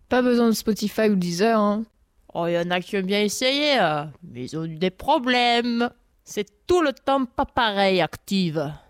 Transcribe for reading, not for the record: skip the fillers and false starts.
Pas besoin de Spotify ou Deezer, hein. Oh, il y en a qui ont bien essayé, mais ils ont eu des problèmes. C'est tout le temps pas pareil, Active.